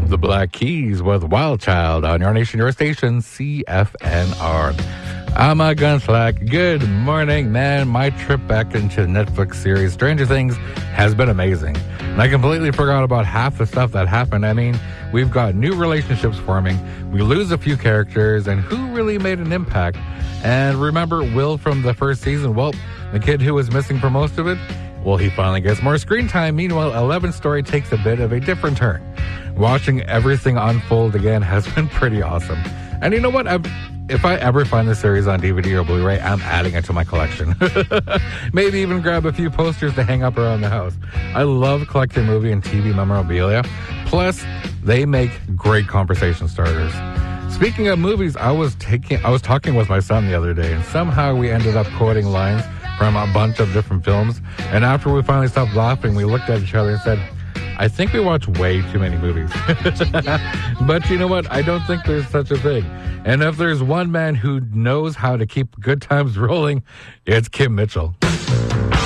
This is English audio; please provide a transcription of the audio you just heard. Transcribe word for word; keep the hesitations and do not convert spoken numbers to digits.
The Black Keys with Wild Child on your nation, your station, C F N R. I'm a Gunslack. Good morning, man. My trip back into the Netflix series Stranger Things has been amazing. And I completely forgot about half the stuff that happened. I mean, we've got new relationships forming. We lose a few characters, and who really made an impact? And remember Will from the first season? Well, the kid who was missing for most of it? Well, he finally gets more screen time. Meanwhile, Eleven's story takes a bit of a different turn. Watching everything unfold again has been pretty awesome. And you know what? I've, if I ever find the series on D V D or Blu-ray, I'm adding it to my collection. Maybe even grab a few posters to hang up around the house. I love collecting movie and T V memorabilia. Plus, they make great conversation starters. Speaking of movies, I was taking, I was talking with my son the other day, and somehow we ended up quoting lines from a bunch of different films. And after we finally stopped laughing, we looked at each other and said, I think we watch way too many movies. But you know what? I don't think there's such a thing. And if there's one man who knows how to keep good times rolling, it's Kim Mitchell.